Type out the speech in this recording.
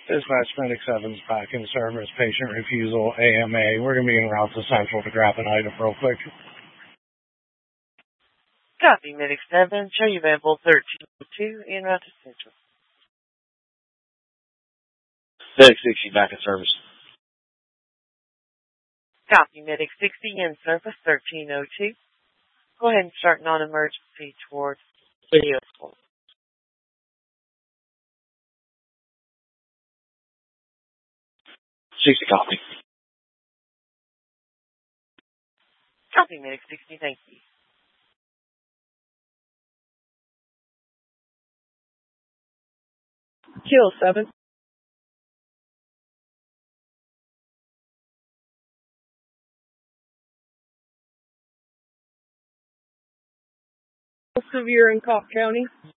Dispatch Medic 7's back in service. Patient refusal, AMA. We're going to be en route to Central to grab an item real quick. Copy, Medic 7. Show you available 1302 en route to Central. Medic 60 back in service. Copy, Medic 60 in service 1302. Go ahead and start non-emergency towards video school. Copy. Copy, Medic 60. Thank you. Kill 7. Severe in Cobb County.